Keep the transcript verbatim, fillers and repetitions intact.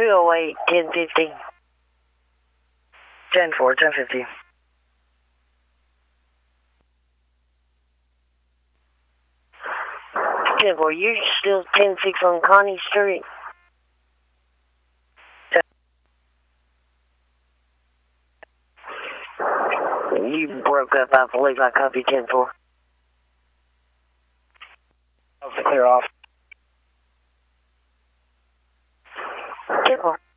two oh eight, ten fifty. ten four, ten fifty. ten four, you're still ten six on Connie Street. You broke up, I believe I copied ten four. Clear off. ten four.